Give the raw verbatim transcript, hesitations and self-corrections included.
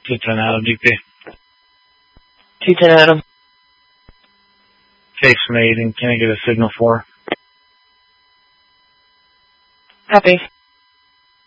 two ten Adam, D P. two ten Adam. Case made, and can I get a signal for? Copy.